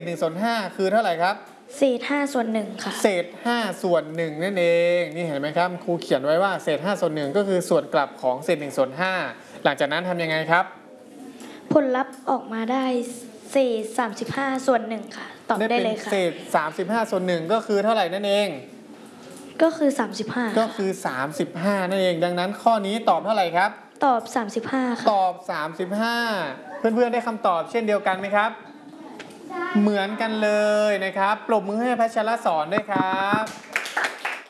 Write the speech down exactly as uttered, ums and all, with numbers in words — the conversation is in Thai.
หนึ่งส่วนห้าคือเท่าไหร่ครับเศษห้าส่วนหนึ่งค่ะเศษห้าส่วนหนึ่งนั่นเองนี่เห็นไหมครับครูเขียนไว้ว่าเศษห้าส่วนหนึ่งก็คือส่วนกลับของเศษหนึ่งส่วนห้าหลังจากนั้นทำยังไงครับผลลัพธ์ออกมาได้เศษสามสิบห้าส่วนหนึ่งค่ะตอบได้เลยค่ะเศษสามสิบห้าส่วนหนึ่งก็คือเท่าไหร่นั่นเองก็คือสามสิบห้าก็คือสามสิบห้านั่นเองดังนั้นข้อนี้ตอบเท่าไหร่ครับตอบสามสิบห้าค่ะตอบสามสิบห้าเพื่อนๆได้คำตอบเช่นเดียวกันไหมครับเหมือนกันเลยนะครับปรบมือให้พัชรสอนด้วยครับ